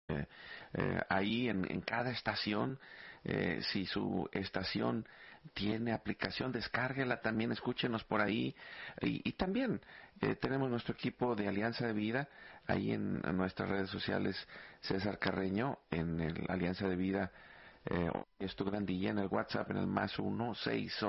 ahí en cada estación. Si su estación tiene aplicación, descárguela también, escúchenos por ahí. Y también tenemos nuestro equipo de Alianza de Vida ahí en nuestras redes sociales. César Carreño en el Alianza de Vida. Es tu grandilla en el WhatsApp en el +1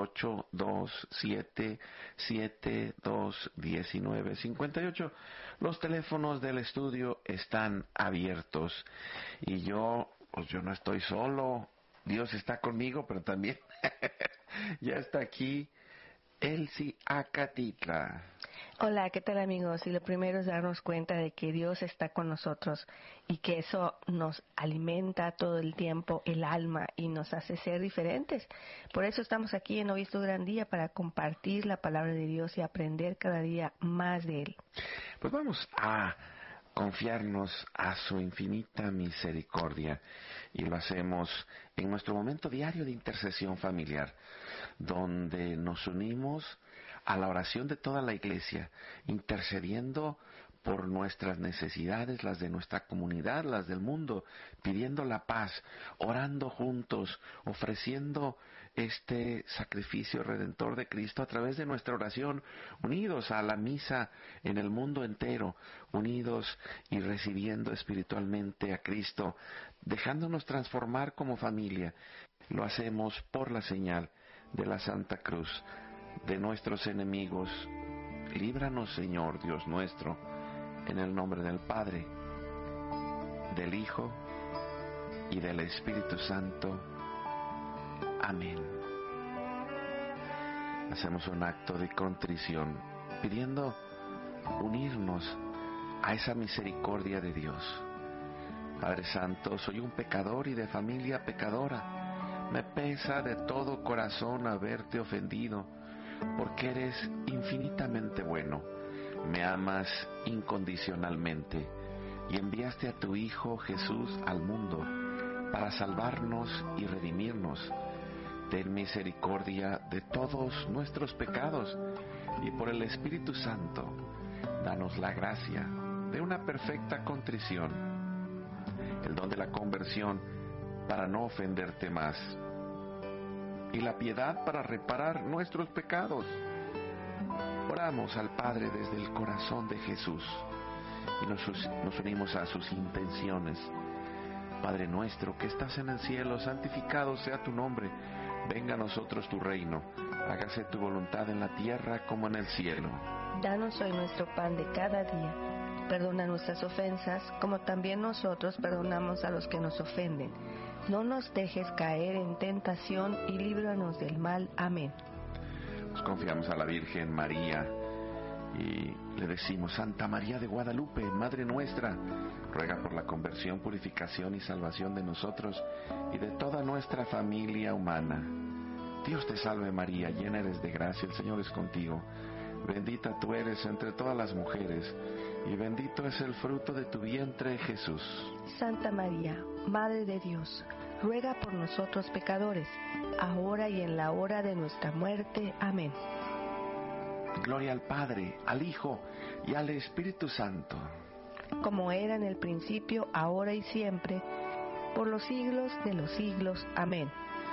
68277221958. Los teléfonos del estudio están abiertos y yo no estoy solo. Dios está conmigo, pero también ya está aquí Elsie Acatitla. Hola, ¿qué tal, amigos? Y lo primero es darnos cuenta de que Dios está con nosotros y que eso nos alimenta todo el tiempo el alma y nos hace ser diferentes. Por eso estamos aquí en Hoy es tu gran día, para compartir la palabra de Dios y aprender cada día más de Él. Pues vamos a confiarnos a su infinita misericordia, y lo hacemos en nuestro momento diario de intercesión familiar, donde nos unimos a la oración de toda la iglesia, intercediendo por nuestras necesidades, las de nuestra comunidad, las del mundo, pidiendo la paz, orando juntos, ofreciendo este sacrificio redentor de Cristo a través de nuestra oración, unidos a la misa en el mundo entero, unidos y recibiendo espiritualmente a Cristo, dejándonos transformar como familia. Lo hacemos por la señal de la Santa Cruz de nuestros enemigos. Líbranos, Señor Dios nuestro, en el nombre del Padre, del Hijo y del Espíritu Santo. Amén. Hacemos un acto de contrición, pidiendo unirnos a esa misericordia de Dios. Padre Santo, soy un pecador y de familia pecadora. Me pesa de todo corazón haberte ofendido, porque eres infinitamente bueno. Me amas incondicionalmente y enviaste a tu Hijo Jesús al mundo para salvarnos y redimirnos. Ten misericordia de todos nuestros pecados y por el Espíritu Santo, danos la gracia de una perfecta contrición, el don de la conversión para no ofenderte más, y la piedad para reparar nuestros pecados. Oramos al Padre desde el corazón de Jesús y nos unimos a sus intenciones. Padre nuestro que estás en el cielo, santificado sea tu nombre. Venga a nosotros tu reino. Hágase tu voluntad en la tierra como en el cielo. Danos hoy nuestro pan de cada día. Perdona nuestras ofensas, como también nosotros perdonamos a los que nos ofenden. No nos dejes caer en tentación y líbranos del mal. Amén. Nos confiamos a la Virgen María y le decimos: Santa María de Guadalupe, Madre nuestra, ruega por la conversión, purificación y salvación de nosotros y de toda nuestra familia humana. Dios te salve María, llena eres de gracia, el Señor es contigo. Bendita tú eres entre todas las mujeres, y bendito es el fruto de tu vientre, Jesús. Santa María, Madre de Dios, ruega por nosotros pecadores, ahora y en la hora de nuestra muerte. Amén. Gloria al Padre, al Hijo y al Espíritu Santo. Como era en el principio, ahora y siempre, por los siglos de los siglos. Amén.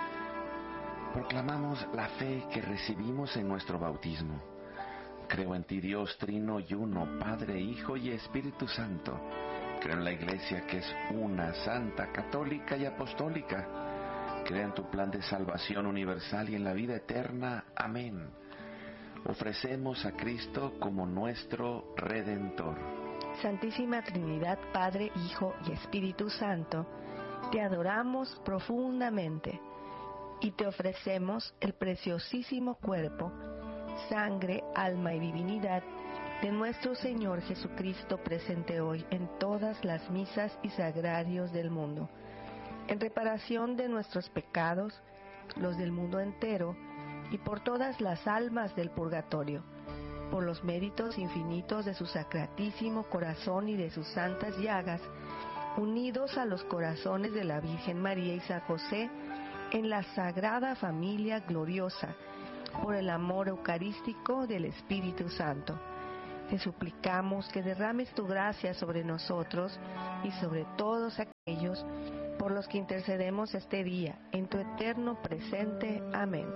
Proclamamos la fe que recibimos en nuestro bautismo. Creo en ti, Dios trino y uno, Padre, Hijo y Espíritu Santo. Creo en la Iglesia que es una, santa, católica y apostólica. Creo en tu plan de salvación universal y en la vida eterna. Amén. Ofrecemos a Cristo como nuestro Redentor. Santísima Trinidad, Padre, Hijo y Espíritu Santo, te adoramos profundamente y te ofrecemos el preciosísimo cuerpo, sangre, alma y divinidad de nuestro Señor Jesucristo, presente hoy en todas las misas y sagrarios del mundo, en reparación de nuestros pecados, los del mundo entero, y por todas las almas del purgatorio, por los méritos infinitos de su sacratísimo corazón y de sus santas llagas, unidos a los corazones de la Virgen María y San José, en la sagrada familia gloriosa, por el amor eucarístico del Espíritu Santo. Te suplicamos que derrames tu gracia sobre nosotros y sobre todos aquellos por los que intercedemos este día, en tu eterno presente. Amén.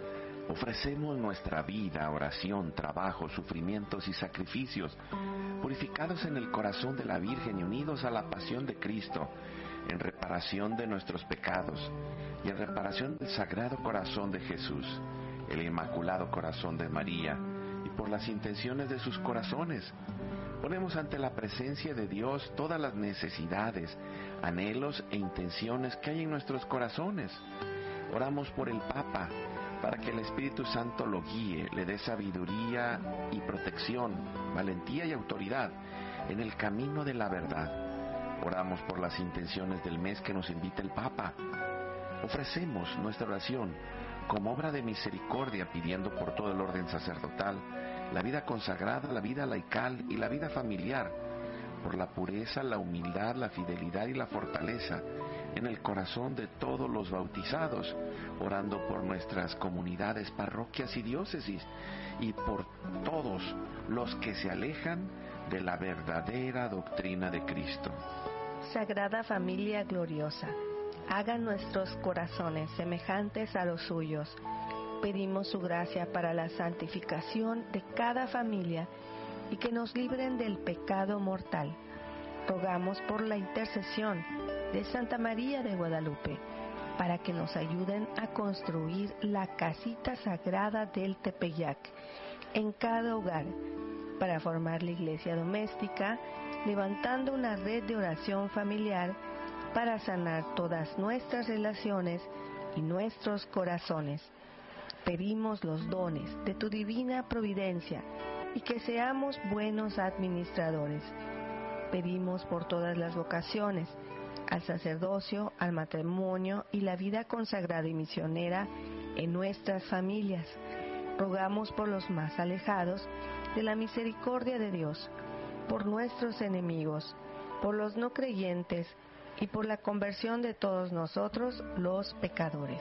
Ofrecemos nuestra vida, oración, trabajo, sufrimientos y sacrificios, purificados en el corazón de la Virgen y unidos a la pasión de Cristo, en reparación de nuestros pecados y en reparación del Sagrado Corazón de Jesús, el Inmaculado Corazón de María, y por las intenciones de sus corazones. Ponemos ante la presencia de Dios todas las necesidades, anhelos e intenciones que hay en nuestros corazones. Oramos por el Papa, para que el Espíritu Santo lo guíe, le dé sabiduría y protección, valentía y autoridad en el camino de la verdad. Oramos por las intenciones del mes que nos invita el Papa. Ofrecemos nuestra oración como obra de misericordia, pidiendo por todo el orden sacerdotal, la vida consagrada, la vida laical y la vida familiar, por la pureza, la humildad, la fidelidad y la fortaleza en el corazón de todos los bautizados, orando por nuestras comunidades, parroquias y diócesis, y por todos los que se alejan de la verdadera doctrina de Cristo. Sagrada Familia Gloriosa, haga nuestros corazones semejantes a los suyos. Pedimos su gracia para la santificación de cada familia y que nos libren del pecado mortal. Rogamos por la intercesión de Santa María de Guadalupe, para que nos ayuden a construir la casita sagrada del Tepeyac en cada hogar, para formar la iglesia doméstica, levantando una red de oración familiar para sanar todas nuestras relaciones y nuestros corazones. Pedimos los dones de tu divina providencia y que seamos buenos administradores. Pedimos por todas las vocaciones, al sacerdocio, al matrimonio y la vida consagrada y misionera en nuestras familias. Rogamos por los más alejados de la misericordia de Dios, por nuestros enemigos, por los no creyentes y por la conversión de todos nosotros los pecadores.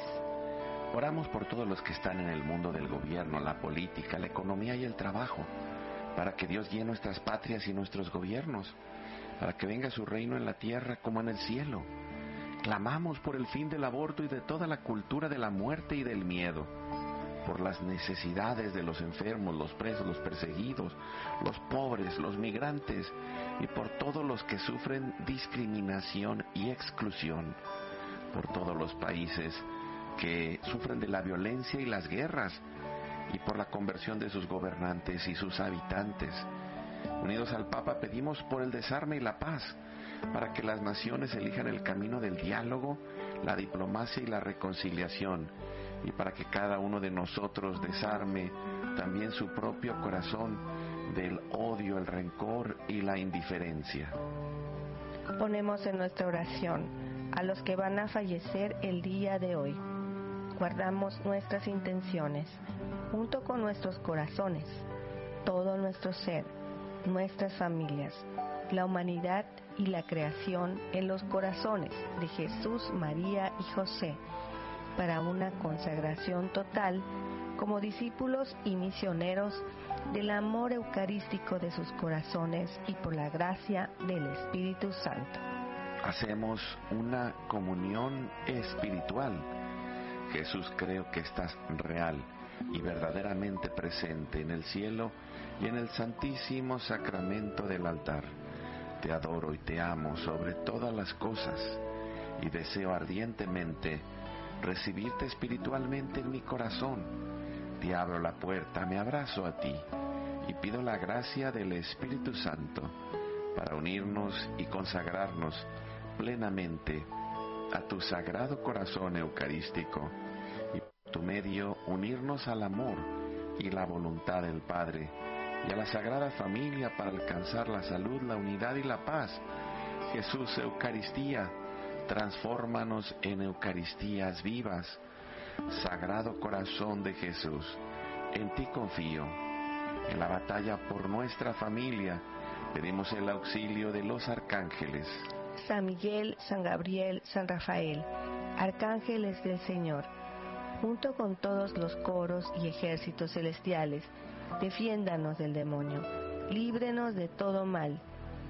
Oramos por todos los que están en el mundo del gobierno, la política, la economía y el trabajo, para que Dios guíe nuestras patrias y nuestros gobiernos, para que venga su reino en la tierra como en el cielo. Clamamos por el fin del aborto y de toda la cultura de la muerte y del miedo, por las necesidades de los enfermos, los presos, los perseguidos, los pobres, los migrantes y por todos los que sufren discriminación y exclusión, por todos los países que sufren de la violencia y las guerras y por la conversión de sus gobernantes y sus habitantes. Unidos al Papa pedimos por el desarme y la paz, para que las naciones elijan el camino del diálogo, la diplomacia y la reconciliación, y para que cada uno de nosotros desarme también su propio corazón del odio, el rencor y la indiferencia. Ponemos en nuestra oración a los que van a fallecer el día de hoy. Guardamos nuestras intenciones, junto con nuestros corazones, todo nuestro ser, nuestras familias, la humanidad y la creación en los corazones de Jesús, María y José, para una consagración total como discípulos y misioneros del amor eucarístico de sus corazones y por la gracia del Espíritu Santo. Hacemos una comunión espiritual. Jesús, creo que estás real y verdaderamente presente en el cielo y en el santísimo sacramento del altar. Te adoro y te amo sobre todas las cosas y deseo ardientemente recibirte espiritualmente en mi corazón. Te abro la puerta, me abrazo a ti y pido la gracia del Espíritu Santo para unirnos y consagrarnos plenamente a tu sagrado corazón eucarístico y por tu medio unirnos al amor y la voluntad del Padre y a la Sagrada Familia para alcanzar la salud, la unidad y la paz. Jesús, Eucaristía, transfórmanos en Eucaristías vivas. Sagrado Corazón de Jesús, en ti confío. En la batalla por nuestra familia pedimos el auxilio de los arcángeles. San Miguel, San Gabriel, San Rafael, arcángeles del Señor, junto con todos los coros y ejércitos celestiales, defiéndanos del demonio, líbrenos de todo mal,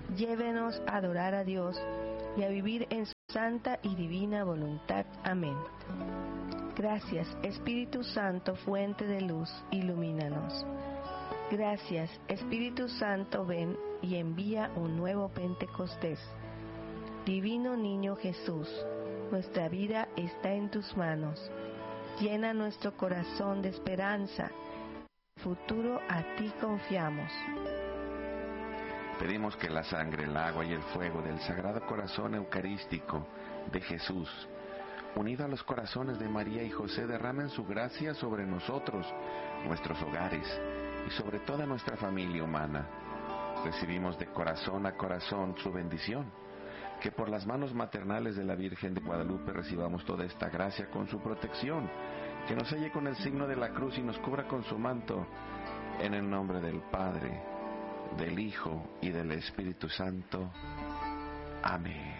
llévenos a adorar a Dios y a vivir en su santa y divina voluntad. Amén. Gracias, Espíritu Santo, fuente de luz, ilumínanos. Gracias, Espíritu Santo, ven y envía un nuevo Pentecostés. Divino Niño Jesús, nuestra vida está en tus manos. Llena nuestro corazón de esperanza. Futuro a ti confiamos. Pedimos que la sangre, el agua y el fuego del Sagrado Corazón Eucarístico de Jesús, unido a los corazones de María y José, derramen su gracia sobre nosotros, nuestros hogares y sobre toda nuestra familia humana. Recibimos de corazón a corazón su bendición. Que por las manos maternales de la Virgen de Guadalupe recibamos toda esta gracia con su protección. Que nos selle con el signo de la cruz y nos cubra con su manto. En el nombre del Padre, del Hijo y del Espíritu Santo. Amén.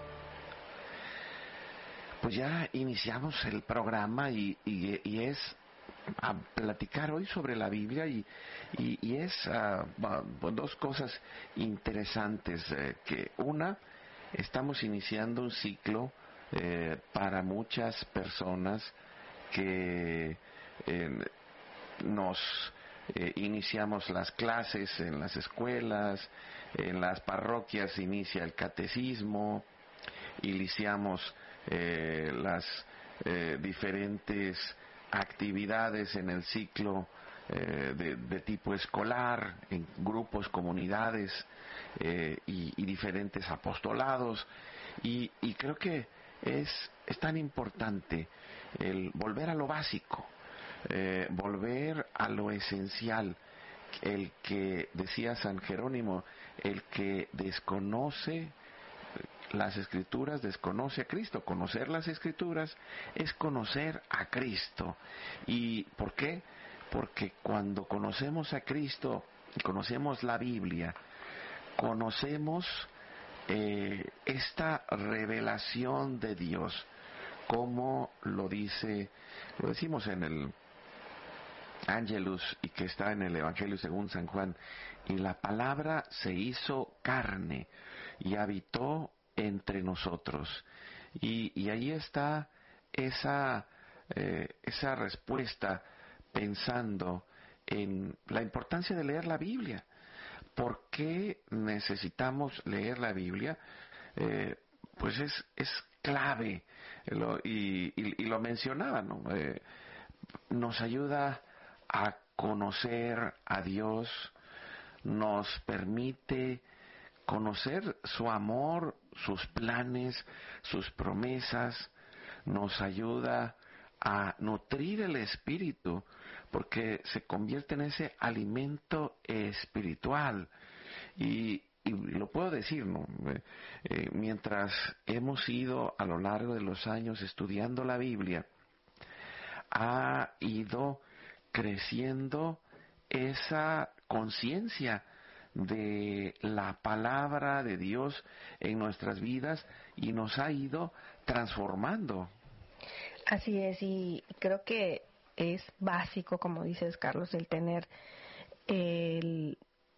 Pues ya iniciamos el programa y es a platicar hoy sobre la Biblia y es dos cosas interesantes. Que una, estamos iniciando un ciclo para muchas personas que nos iniciamos las clases en las escuelas, en las parroquias se inicia el catecismo, iniciamos las diferentes actividades en el ciclo de tipo escolar, en grupos, comunidades y diferentes apostolados, y creo que es tan importante el volver a lo básico, volver a lo esencial. El que, decía San Jerónimo, el que desconoce las Escrituras desconoce a Cristo. Conocer las Escrituras es conocer a Cristo. ¿Y por qué? Porque cuando conocemos a Cristo, conocemos la Biblia, conocemos esta revelación de Dios, como lo decimos en el Ángelus y que está en el Evangelio según San Juan, y la palabra se hizo carne y habitó entre nosotros. Y ahí está esa respuesta, pensando en la importancia de leer la Biblia. ¿Por qué necesitamos leer la Biblia? Pues es clave, y lo mencionaba, ¿no? Nos ayuda a conocer a Dios, nos permite conocer su amor, sus planes, sus promesas, nos ayuda a nutrir el espíritu, porque se convierte en ese alimento espiritual. Y lo puedo decir, ¿no? Mientras hemos ido a lo largo de los años estudiando la Biblia, ha ido creciendo esa conciencia de la palabra de Dios en nuestras vidas y nos ha ido transformando. Así es, y creo que es básico, como dices, Carlos, el tener el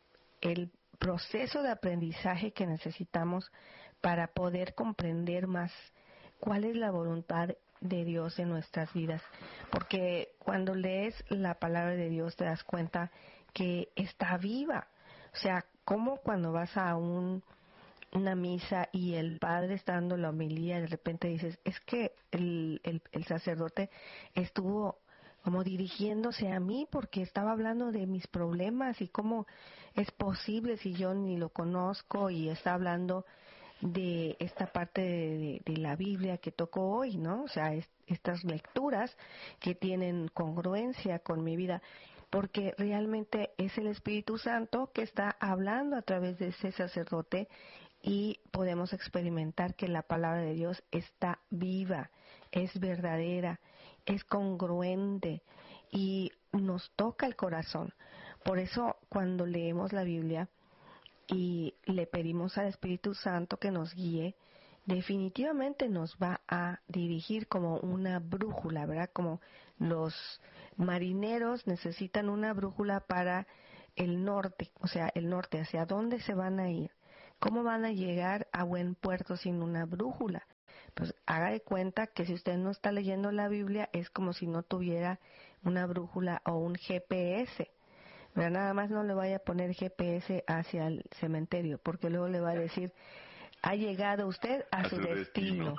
proceso de aprendizaje que necesitamos para poder comprender más cuál es la voluntad de Dios en nuestras vidas. Porque cuando lees la palabra de Dios te das cuenta que está viva. O sea, como cuando vas a una misa y el padre está dando la homilía, de repente dices, es que el sacerdote estuvo como dirigiéndose a mí porque estaba hablando de mis problemas y cómo es posible si yo ni lo conozco, y está hablando de esta parte de la Biblia que tocó hoy, ¿no? O sea, estas lecturas que tienen congruencia con mi vida, porque realmente es el Espíritu Santo que está hablando a través de ese sacerdote, y podemos experimentar que la palabra de Dios está viva, es verdadera, es congruente y nos toca el corazón. Por eso cuando leemos la Biblia y le pedimos al Espíritu Santo que nos guíe, definitivamente nos va a dirigir como una brújula, ¿verdad? Como los marineros necesitan una brújula para el norte, o sea, el norte, hacia dónde se van a ir, ¿Cómo van a llegar a buen puerto sin una brújula? Pues haga de cuenta que si usted no está leyendo la Biblia es como si no tuviera una brújula o un GPS. Pero nada más no le vaya a poner GPS hacia el cementerio, porque luego le va a decir, ha llegado usted a su destino.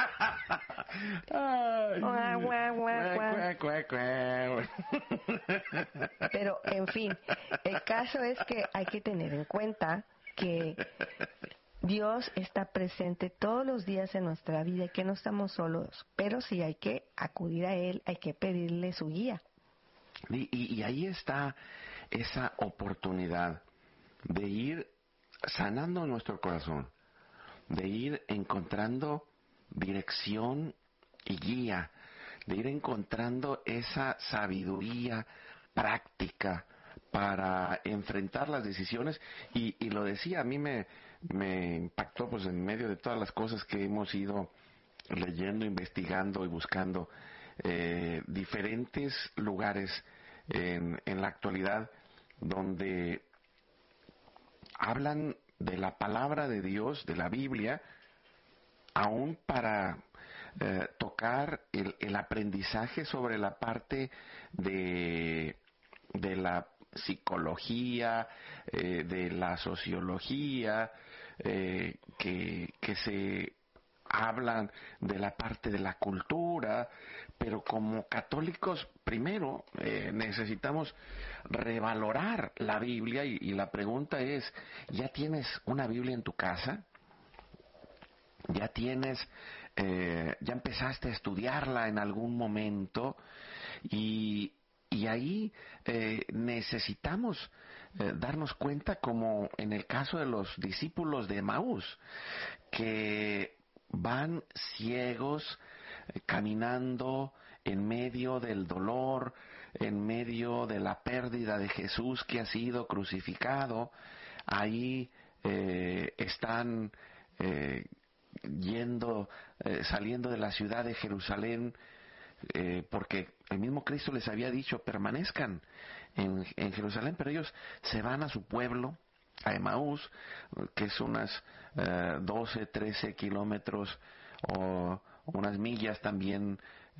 Ay, Pero, en fin, el caso es que hay que tener en cuenta que Dios está presente todos los días en nuestra vida y que no estamos solos, pero sí hay que acudir a Él, hay que pedirle su guía. Y ahí está esa oportunidad de ir sanando nuestro corazón, de ir encontrando dirección y guía, de ir encontrando esa sabiduría práctica para enfrentar las decisiones. Y lo decía, a mí me impactó, pues en medio de todas las cosas que hemos ido leyendo, investigando y buscando, diferentes lugares en la actualidad donde hablan de la palabra de Dios, de la Biblia, aún para tocar el aprendizaje sobre la parte de la psicología, de la sociología, que se hablan de la parte de la cultura, pero como católicos primero necesitamos revalorar la Biblia y la pregunta es, ¿ya tienes una Biblia en tu casa? ¿Ya tienes, ya empezaste a estudiarla en algún momento? Y ahí necesitamos darnos cuenta, como en el caso de los discípulos de Emaús, que van ciegos, caminando en medio del dolor, en medio de la pérdida de Jesús que ha sido crucificado. Ahí están saliendo de la ciudad de Jerusalén, porque el mismo Cristo les había dicho, permanezcan en Jerusalén, pero ellos se van a su pueblo, a Emaús, que es unas 12, 13 kilómetros o unas millas también,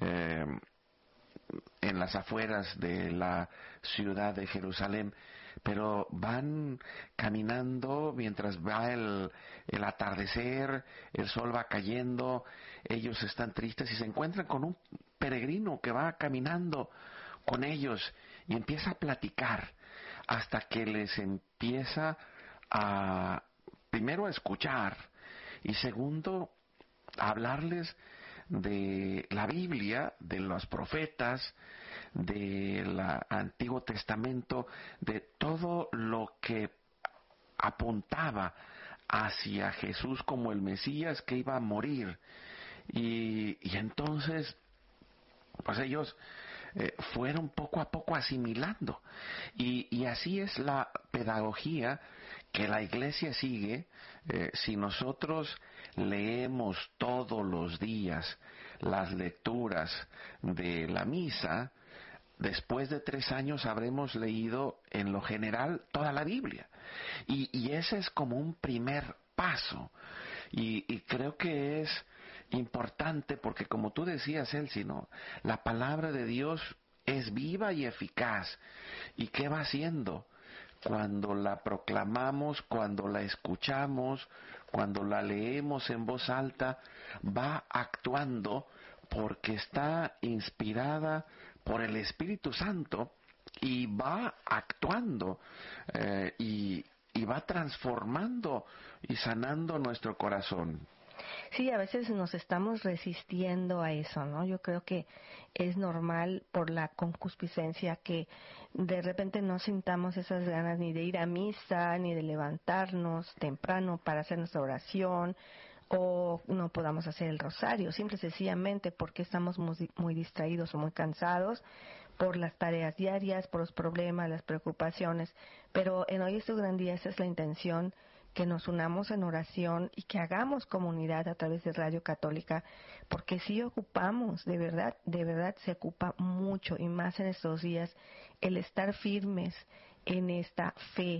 en las afueras de la ciudad de Jerusalén, pero van caminando mientras va el atardecer, el sol va cayendo, ellos están tristes y se encuentran con un peregrino que va caminando con ellos y empieza a platicar hasta que les empieza a, primero, a escuchar y segundo, a hablarles de la Biblia, de los profetas, del Antiguo Testamento, de todo lo que apuntaba hacia Jesús como el Mesías que iba a morir. Y entonces, pues ellos fueron poco a poco asimilando. Y así es la pedagogía que la Iglesia sigue. Si nosotros leemos todos los días las lecturas de la misa, después de 3 años habremos leído en lo general toda la Biblia. Y ese es como un primer paso. Y creo que es importante porque, como tú decías, Elsie, ¿no? La palabra de Dios es viva y eficaz. ¿Y qué va haciendo? Cuando la proclamamos, cuando la escuchamos, cuando la leemos en voz alta, va actuando porque está inspirada por el Espíritu Santo y va actuando y va transformando y sanando nuestro corazón. Sí, a veces nos estamos resistiendo a eso, ¿no? Yo creo que es normal por la concupiscencia que de repente no sintamos esas ganas ni de ir a misa, ni de levantarnos temprano para hacer nuestra oración, o no podamos hacer el rosario, simple y sencillamente porque estamos muy distraídos o muy cansados por las tareas diarias, por los problemas, las preocupaciones. Pero en Hoy es tu gran día, esa es la intención, que nos unamos en oración y que hagamos comunidad a través de Radio Católica, porque sí ocupamos, de verdad se ocupa mucho, y más en estos días, el estar firmes en esta fe,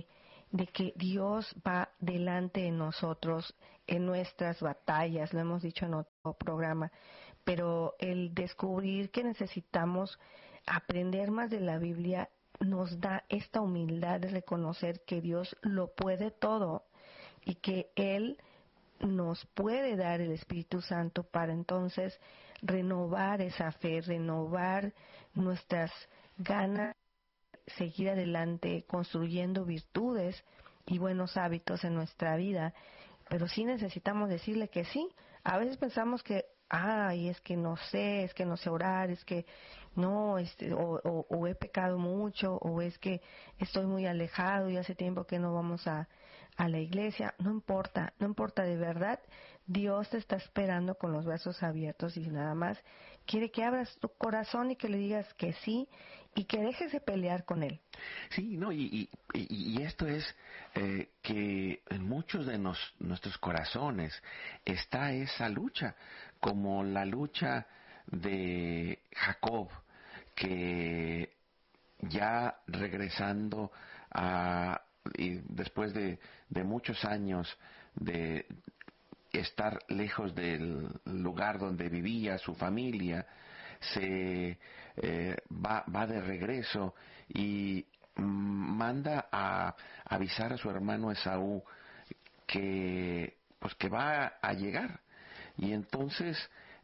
de que Dios va delante de nosotros en nuestras batallas, lo hemos dicho en otro programa, pero el descubrir que necesitamos aprender más de la Biblia nos da esta humildad de reconocer que Dios lo puede todo y que Él nos puede dar el Espíritu Santo para entonces renovar esa fe, renovar nuestras ganas, seguir adelante construyendo virtudes y buenos hábitos en nuestra vida, pero sí necesitamos decirle que sí. A veces pensamos que, ay, es que no sé orar, es que no, o he pecado mucho, o es que estoy muy alejado y hace tiempo que no vamos a la iglesia. No importa, no importa, de verdad, Dios te está esperando con los brazos abiertos y nada más quiere que abras tu corazón y que le digas que sí y que dejes de pelear con Él. Sí, no, y esto es que en muchos de nuestros corazones está esa lucha, como la lucha de Jacob, que ya regresando y después de muchos años de estar lejos del lugar donde vivía su familia, se va de regreso y manda a avisar a su hermano Esaú que pues que va a llegar. Y entonces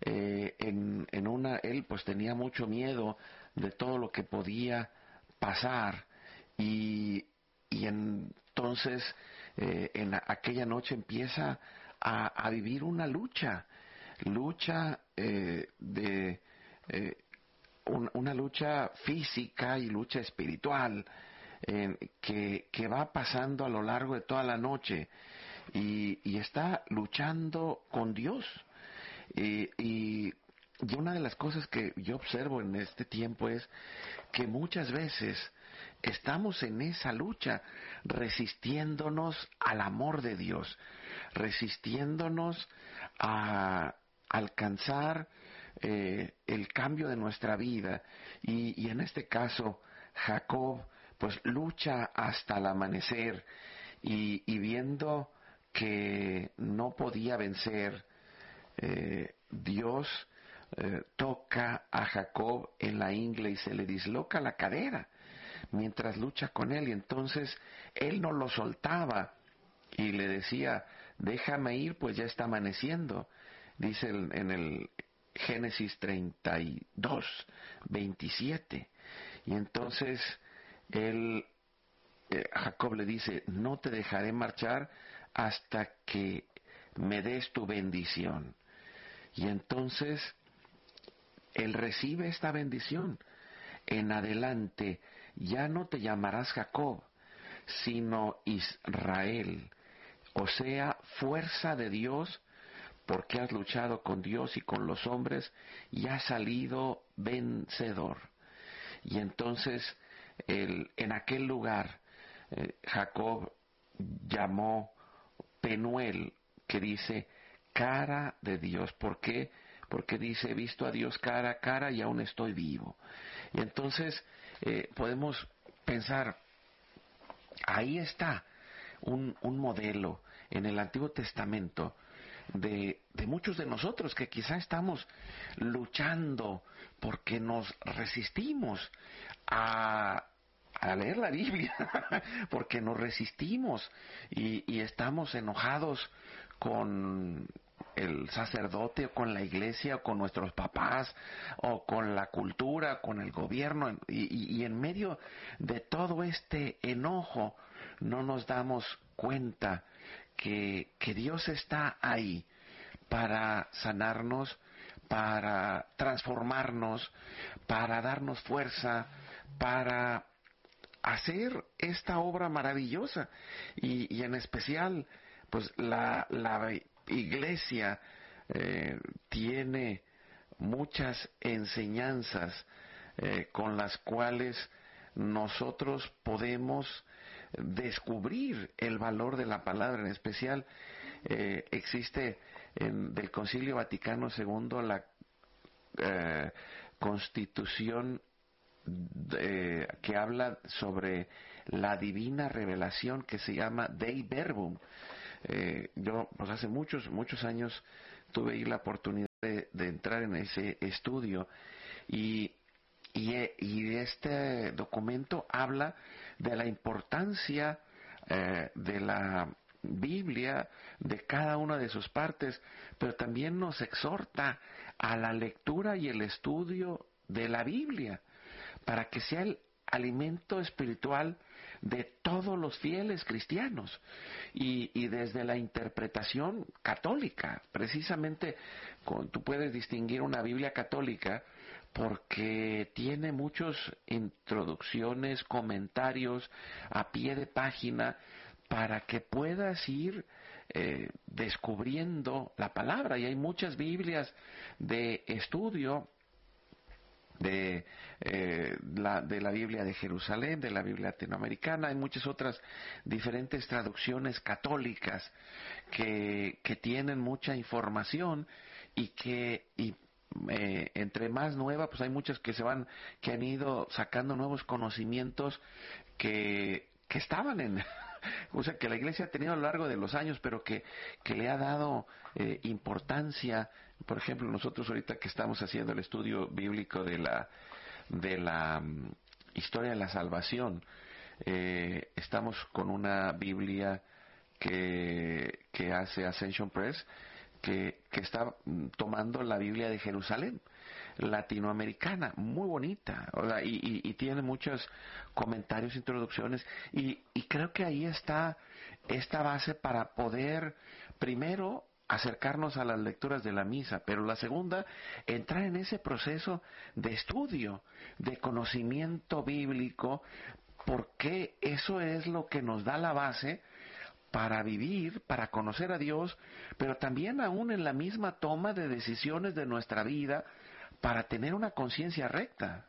él pues tenía mucho miedo de todo lo que podía pasar y entonces en aquella noche empieza a vivir una lucha una lucha física y lucha espiritual que va pasando a lo largo de toda la noche y está luchando con Dios. Y una de las cosas que yo observo en este tiempo es que muchas veces estamos en esa lucha resistiéndonos al amor de Dios, resistiéndonos a alcanzar el cambio de nuestra vida y en este caso Jacob pues lucha hasta el amanecer y viendo que no podía vencer, Dios toca a Jacob en la ingle y se le disloca la cadera mientras lucha con él y entonces él no lo soltaba y le decía, déjame ir pues ya está amaneciendo. Dice en el Génesis 32, 27. Y entonces Jacob le dice, no te dejaré marchar hasta que me des tu bendición. Y entonces él recibe esta bendición. En adelante ya no te llamarás Jacob, sino Israel, o sea, fuerza de Dios, porque has luchado con Dios y con los hombres y has salido vencedor. Y entonces en aquel lugar Jacob llamó Penuel, que dice cara de Dios. ¿Por qué? Porque dice, he visto a Dios cara a cara y aún estoy vivo. Y entonces podemos pensar, ahí está un modelo en el Antiguo Testamento de muchos de nosotros que quizá estamos luchando porque nos resistimos a leer la Biblia, porque nos resistimos y estamos enojados con el sacerdote o con la iglesia o con nuestros papás o con la cultura, con el gobierno y en medio de todo este enojo no nos damos cuenta que Dios está ahí para sanarnos, para transformarnos, para darnos fuerza, para hacer esta obra maravillosa y en especial pues la iglesia tiene muchas enseñanzas con las cuales nosotros podemos descubrir el valor de la palabra. En especial existe del Concilio Vaticano II la Constitución que habla sobre la divina revelación que se llama Dei Verbum. Yo pues hace muchos años tuve ahí la oportunidad de entrar en ese estudio y este documento habla de la importancia de la Biblia, de cada una de sus partes, pero también nos exhorta a la lectura y el estudio de la Biblia para que sea el alimento espiritual de todos los fieles cristianos y desde la interpretación católica. Precisamente tú puedes distinguir una Biblia católica porque tiene muchas introducciones, comentarios a pie de página para que puedas ir descubriendo la palabra. Y hay muchas Biblias de estudio de la Biblia de Jerusalén, de la Biblia latinoamericana. Hay muchas otras diferentes traducciones católicas que tienen mucha información y entre más nueva, pues hay muchas que han ido sacando nuevos conocimientos que estaban o sea, que la Iglesia ha tenido a lo largo de los años, pero que le ha dado importancia. Por ejemplo, nosotros ahorita que estamos haciendo el estudio bíblico de la historia de la salvación, estamos con una Biblia que hace Ascension Press, que está tomando la Biblia de Jerusalén, latinoamericana, muy bonita, o sea, y tiene muchos comentarios, introducciones, y creo que ahí está esta base para poder, primero, acercarnos a las lecturas de la misa, pero la segunda, entrar en ese proceso de estudio, de conocimiento bíblico, porque eso es lo que nos da la base para vivir, para conocer a Dios, pero también aún en la misma toma de decisiones de nuestra vida, para tener una conciencia recta.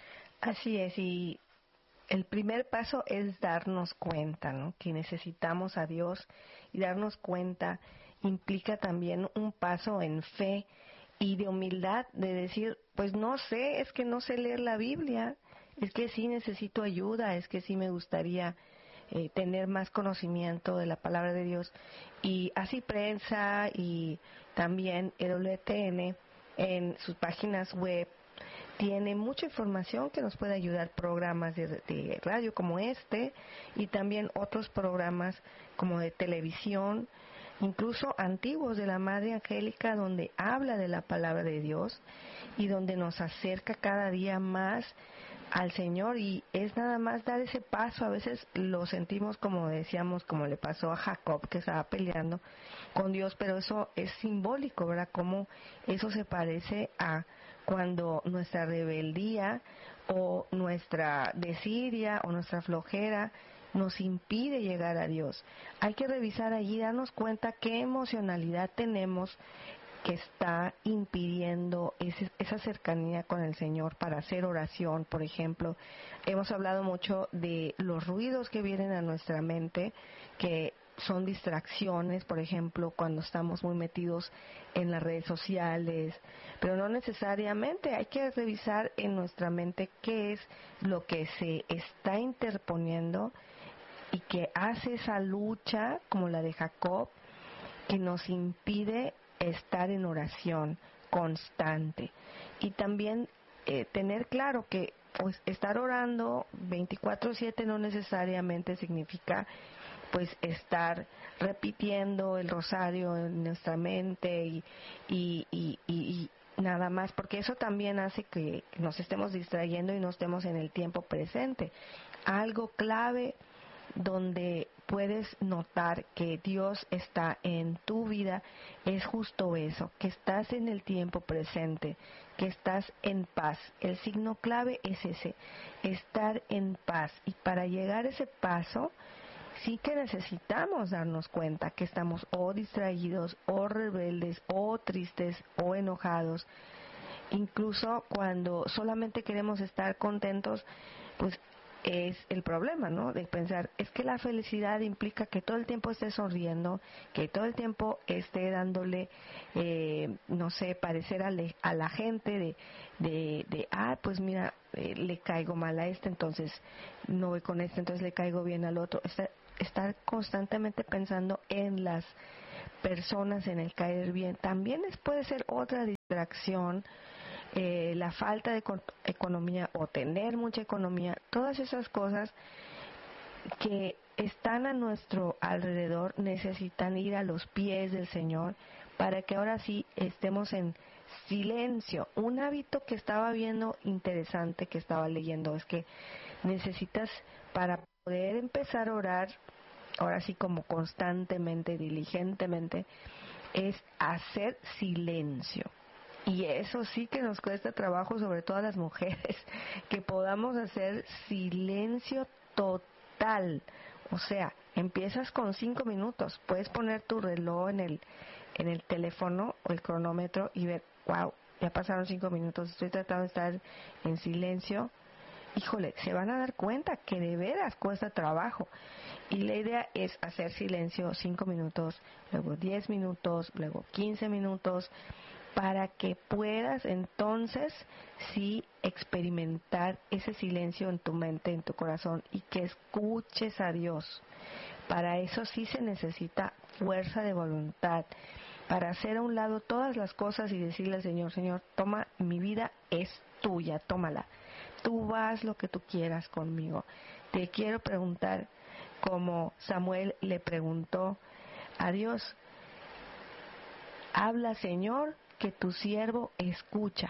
Así es, y el primer paso es darnos cuenta, ¿no?, que necesitamos a Dios, y darnos cuenta implica también un paso en fe y de humildad, de decir, pues no sé, es que no sé leer la Biblia, es que sí necesito ayuda, es que sí me gustaría tener más conocimiento de la palabra de Dios. Y así Prensa y también EWTN en sus páginas web tiene mucha información que nos puede ayudar, programas de radio como este y también otros programas como de televisión, incluso antiguos de la Madre Angélica, donde habla de la palabra de Dios y donde nos acerca cada día más al Señor, y es nada más dar ese paso. A veces lo sentimos, como decíamos, como le pasó a Jacob, que estaba peleando con Dios, pero eso es simbólico, ¿verdad? Como eso se parece a cuando nuestra rebeldía o nuestra desidia o nuestra flojera nos impide llegar a Dios. Hay que revisar allí, darnos cuenta qué emocionalidad tenemos que está impidiendo esa cercanía con el Señor para hacer oración, por ejemplo. Hemos hablado mucho de los ruidos que vienen a nuestra mente, que son distracciones, por ejemplo, cuando estamos muy metidos en las redes sociales, pero no necesariamente. Hay que revisar en nuestra mente qué es lo que se está interponiendo y que hace esa lucha, como la de Jacob, que nos impide estar en oración constante. Y también tener claro que pues estar orando 24/7 no necesariamente significa pues estar repitiendo el rosario en nuestra mente y nada más, porque eso también hace que nos estemos distrayendo y no estemos en el tiempo presente. Algo clave donde puedes notar que Dios está en tu vida es justo eso, que estás en el tiempo presente, que estás en paz. El signo clave es ese, estar en paz. Y para llegar a ese paso, sí que necesitamos darnos cuenta que estamos o distraídos, o rebeldes, o tristes, o enojados. Incluso cuando solamente queremos estar contentos, pues es el problema, ¿no? De pensar, es que la felicidad implica que todo el tiempo esté sonriendo, que todo el tiempo esté dándole, no sé, parecer a la gente pues mira, le caigo mal a este, entonces no voy con este, entonces le caigo bien al otro. Estar constantemente pensando en las personas, en el caer bien, también puede ser otra distracción. La falta de economía o tener mucha economía, todas esas cosas que están a nuestro alrededor necesitan ir a los pies del Señor para que ahora sí estemos en silencio. Un hábito que estaba viendo interesante, que estaba leyendo, es que necesitas, para poder empezar a orar, ahora sí como constantemente, diligentemente, es hacer silencio. Y eso sí que nos cuesta trabajo, sobre todo a las mujeres, que podamos hacer silencio total. O sea, empiezas con 5 minutos. Puedes poner tu reloj en el teléfono o el cronómetro y ver, wow, ya pasaron 5 minutos, estoy tratando de estar en silencio. Híjole, se van a dar cuenta que de veras cuesta trabajo. Y la idea es hacer silencio 5 minutos, luego 10 minutos, luego 15 minutos, para que puedas entonces sí experimentar ese silencio en tu mente, en tu corazón, y que escuches a Dios. Para eso sí se necesita fuerza de voluntad, para hacer a un lado todas las cosas y decirle al Señor, Señor, toma, mi vida es tuya, tómala. Tú haz lo que tú quieras conmigo. Te quiero preguntar, como Samuel le preguntó a Dios, habla, Señor, que tu siervo escucha.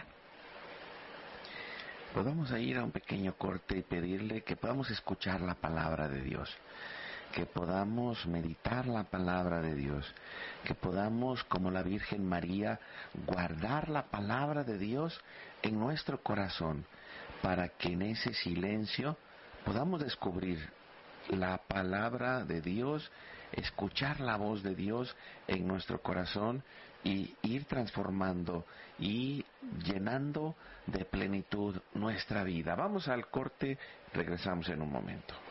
Pues vamos a ir a un pequeño corte y pedirle que podamos escuchar la palabra de Dios, que podamos meditar la palabra de Dios, que podamos, como la Virgen María, guardar la palabra de Dios en nuestro corazón, para que en ese silencio podamos descubrir la palabra de Dios, escuchar la voz de Dios en nuestro corazón y ir transformando y llenando de plenitud nuestra vida. Vamos al corte, regresamos en un momento.